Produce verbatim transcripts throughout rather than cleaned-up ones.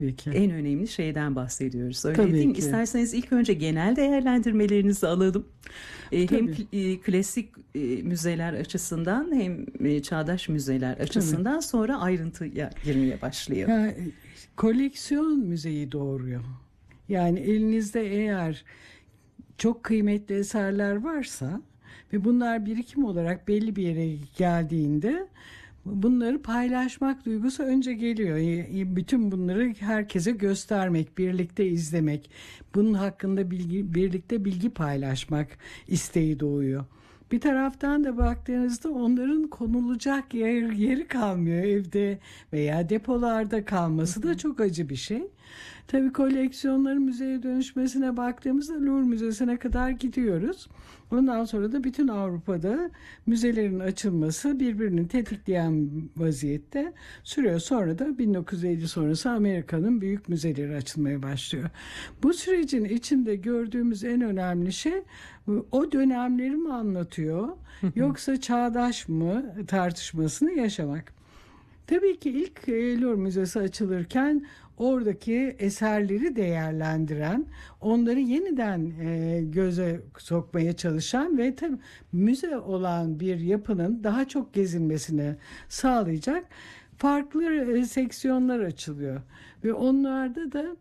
Peki. En önemli şeyden bahsediyoruz. Öyle Tabii değil mi? ki. İsterseniz ilk önce genel değerlendirmelerinizi alalım. E, hem Tabii. e, klasik e, müzeler açısından hem e, çağdaş müzeler Tabii. açısından sonra ayrıntıya girmeye başlayalım. Ya, koleksiyon müzeyi doğuruyor. Yani elinizde eğer çok kıymetli eserler varsa ve bunlar birikim olarak belli bir yere geldiğinde bunları paylaşmak duygusu önce geliyor. Bütün bunları herkese göstermek, birlikte izlemek, bunun hakkında bilgi, birlikte bilgi paylaşmak isteği doğuyor. Bir taraftan da baktığınızda onların konulacak yer, yeri kalmıyor evde veya depolarda kalması da çok acı bir şey. Tabii koleksiyonların müzeye dönüşmesine baktığımızda Louvre Müzesi'ne kadar gidiyoruz. Ondan sonra da bütün Avrupa'da müzelerin açılması birbirini tetikleyen vaziyette sürüyor. Sonra da bin dokuz yüz elli sonrası Amerika'nın büyük müzeleri açılmaya başlıyor. Bu sürecin içinde gördüğümüz en önemli şey o dönemleri mi anlatıyor yoksa çağdaş mı tartışmasını yaşamak. Tabii ki ilk Louvre Müzesi açılırken oradaki eserleri değerlendiren, onları yeniden e, göze sokmaya çalışan ve tabii müze olan bir yapının daha çok gezilmesini sağlayacak farklı e, seksiyonlar açılıyor. Ve onlarda da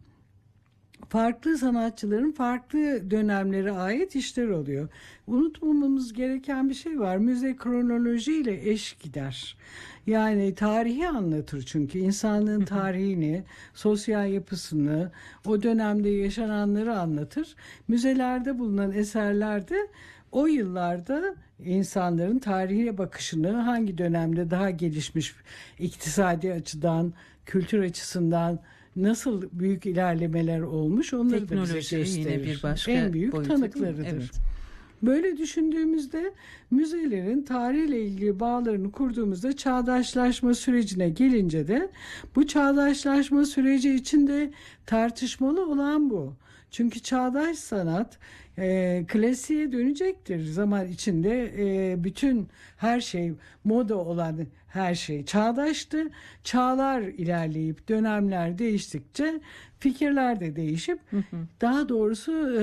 farklı sanatçıların farklı dönemlere ait işler oluyor. Unutmamamız gereken bir şey var. Müze kronolojiyle eş gider. Yani tarihi anlatır çünkü insanlığın tarihini, sosyal yapısını, o dönemde yaşananları anlatır. Müzelerde bulunan eserlerde o yıllarda insanların tarihe bakışını hangi dönemde daha gelişmiş iktisadi açıdan, kültür açısından nasıl büyük ilerlemeler olmuş onları da bize Teknoloji gösterir. yine bir başka En büyük boyutu değil mi? tanıklarıdır. Evet. Böyle düşündüğümüzde müzelerin tarihle ilgili bağlarını kurduğumuzda çağdaşlaşma sürecine gelince de bu çağdaşlaşma süreci içinde tartışmalı olan bu. Çünkü çağdaş sanat e, klasiğe dönecektir. Zaman içinde e, bütün her şey, moda olan her şey çağdaştı. Çağlar ilerleyip dönemler değiştikçe fikirler de değişip hı hı. daha doğrusu e,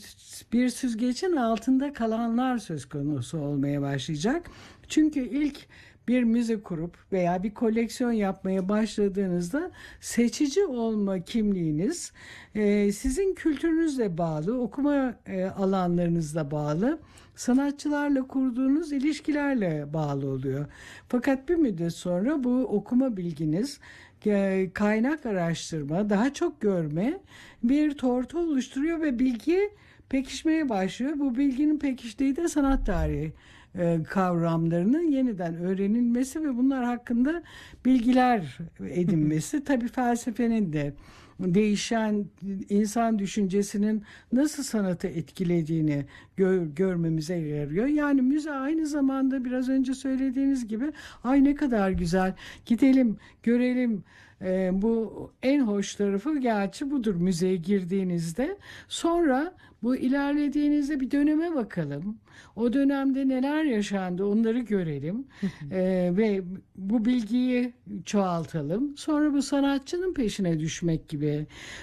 bir süzgecin altında kalanlar söz konusu olmaya başlayacak. Çünkü ilk bir müze kurup veya bir koleksiyon yapmaya başladığınızda seçici olma kimliğiniz e, sizin kültürünüzle bağlı, okuma e, alanlarınızla bağlı, sanatçılarla kurduğunuz ilişkilerle bağlı oluyor. Fakat bir müddet sonra bu okuma bilginiz, e, kaynak araştırma, daha çok görme bir tortu oluşturuyor ve bilgi pekişmeye başlıyor. Bu bilginin pekiştiği de sanat tarihi kavramlarının yeniden öğrenilmesi ve bunlar hakkında bilgiler edinmesi. Tabii felsefenin de değişen insan düşüncesinin nasıl sanatı etkilediğini gör, görmemize yarıyor. Yani müze aynı zamanda biraz önce söylediğiniz gibi ay ne kadar güzel gidelim görelim. Ee, bu en hoş tarafı gerçi budur müzeye girdiğinizde. Sonra bu ilerlediğinizde bir döneme bakalım. O dönemde neler yaşandı onları görelim. ee, ve bu bilgiyi çoğaltalım. Sonra bu sanatçının peşine düşmek gibi.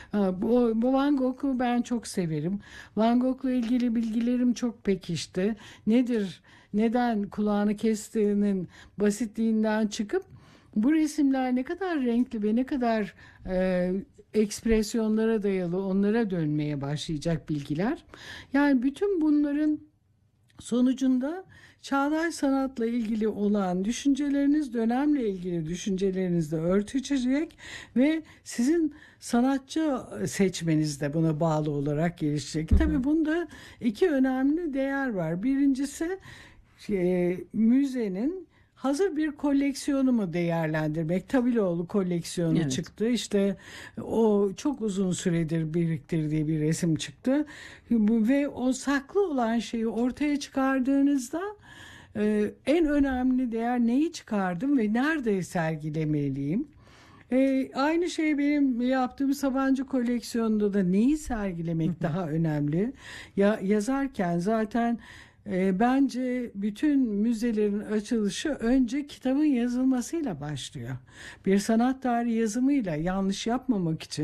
Bu, bu Van Gogh'u ben çok severim. Van Gogh'la ilgili bilgilerim çok pekişti. Nedir, neden kulağını kestiğinin basitliğinden çıkıp bu resimler ne kadar renkli ve ne kadar e, ekspresyonlara dayalı onlara dönmeye başlayacak bilgiler. Yani bütün bunların sonucunda çağdaş sanatla ilgili olan düşünceleriniz dönemle ilgili düşüncelerinizle örtüşecek ve sizin sanatçı seçmeniz de buna bağlı olarak gelişecek. Hı hı. Tabii bunda iki önemli değer var. Birincisi şey, müzenin hazır bir koleksiyonu mu değerlendirmek? Tabiloğlu koleksiyonu evet. çıktı. İşte o çok uzun süredir biriktirdiği bir resim çıktı. Ve o saklı olan şeyi ortaya çıkardığınızda e, en önemli değer neyi çıkardım ve nerede sergilemeliyim? E, aynı şey benim yaptığım Sabancı koleksiyonunda da neyi sergilemek daha önemli? Ya yazarken zaten E, bence bütün müzelerin açılışı önce kitabın yazılmasıyla başlıyor. Bir sanat tarihi yazımıyla yanlış yapmamak için